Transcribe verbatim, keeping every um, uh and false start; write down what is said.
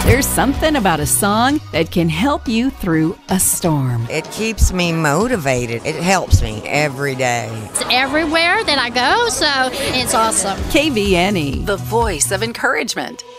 There's something about a song that can help you through a storm. It keeps me motivated. It helps me every day. It's everywhere that I go, so it's awesome. K V N E, the voice of encouragement.